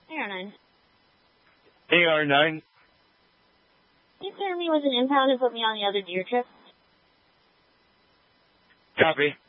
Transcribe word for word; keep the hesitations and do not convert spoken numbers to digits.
A R nine. A R nine. Can you clear me with an impound and put me on the other deer trip? Copy.